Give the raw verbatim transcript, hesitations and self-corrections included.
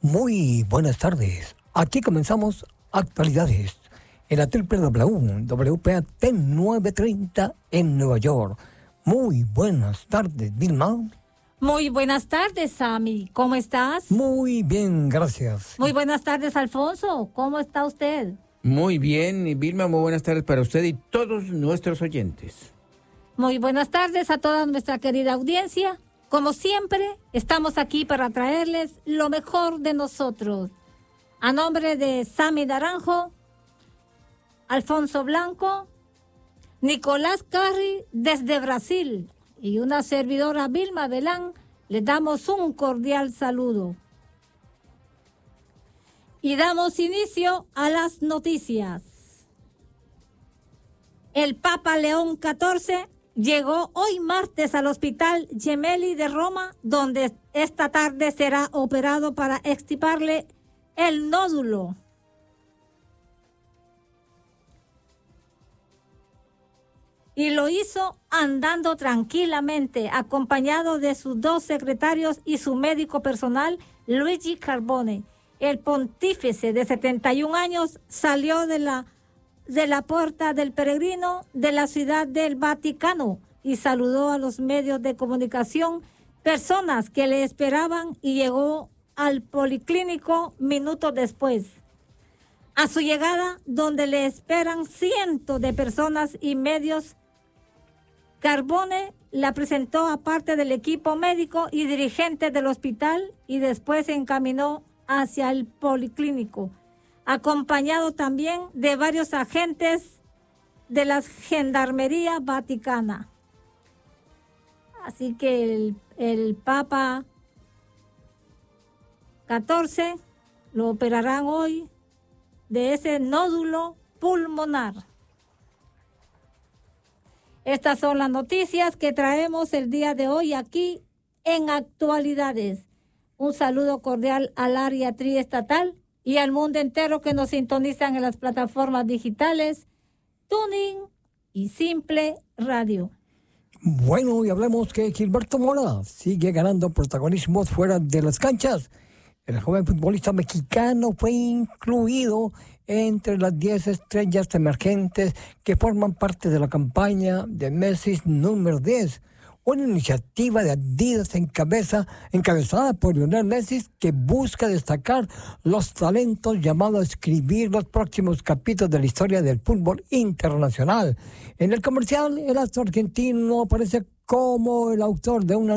Muy buenas tardes. Aquí comenzamos actualidades en la doble u doble u doble u, W P A T novecientos treinta en Nueva York. Muy buenas tardes, Vilma. Muy buenas tardes, Sammy. ¿Cómo estás? Muy bien, gracias. Muy buenas tardes, Alfonso. ¿Cómo está usted? Muy bien, Vilma, muy buenas tardes para usted y todos nuestros oyentes. Muy buenas tardes a toda nuestra querida audiencia. Como siempre, estamos aquí para traerles lo mejor de nosotros. A nombre de Sammy Naranjo, Alfonso Blanco, Nicolás Carri desde Brasil y una servidora Vilma Belán, les damos un cordial saludo. Y damos inicio a las noticias. El Papa León catorce llegó hoy martes al Hospital Gemelli de Roma, donde esta tarde será operado para extirparle el nódulo. Y lo hizo andando tranquilamente, acompañado de sus dos secretarios y su médico personal, Luigi Carbone. El pontífice de setenta y un años salió de la, de la puerta del peregrino de la ciudad del Vaticano y saludó a los medios de comunicación, personas que le esperaban, y llegó al policlínico minutos después. A su llegada, donde le esperan cientos de personas y medios, Carbone la presentó a parte del equipo médico y dirigente del hospital y después se encaminó hacia el policlínico, acompañado también de varios agentes de la Gendarmería Vaticana. Así que el, el Papa catorce lo operarán hoy de ese nódulo pulmonar. Estas son las noticias que traemos el día de hoy aquí en Actualidades. Un saludo cordial al área triestatal y al mundo entero que nos sintonizan en las plataformas digitales Tuning y Simple Radio. Bueno, y hablemos que Gilberto Mora sigue ganando protagonismo fuera de las canchas. El joven futbolista mexicano fue incluido entre las diez estrellas emergentes que forman parte de la campaña de Messi número diez, una iniciativa de Adidas encabeza, encabezada por Lionel Messi, que busca destacar los talentos llamados a escribir los próximos capítulos de la historia del fútbol internacional. En el comercial, el astro argentino aparece como el autor de una